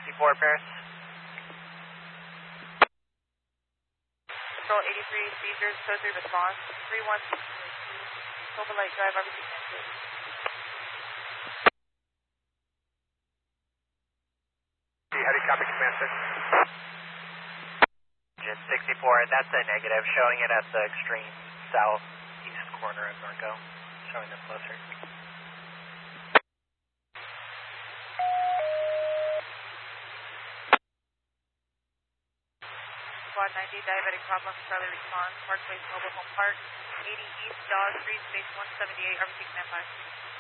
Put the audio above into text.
64 Paris. Control 83, seizures, code 3 response, 316, Silver Light Drive, RBC Transit. Heavy copy, command center. Engine 64, that's a negative, showing it at the extreme southeast corner of Norco, showing them closer. Squad 90, diabetic problem, Charlie response, Park Place Mobile Home Park, 80 East, Dodge, Street, Space 178, RBC Command 5.